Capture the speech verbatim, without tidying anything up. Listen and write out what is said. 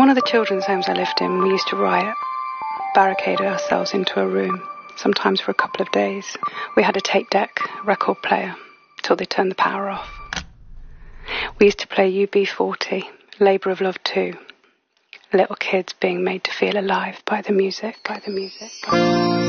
one of the children's homes I lived in, we used to riot, barricaded ourselves into a room, sometimes for a couple of days. We had a tape deck, record player, till they turned the power off. We used to play U B forty, Labour of Love two. Little kids being made to feel alive by the music, by the music. By the music.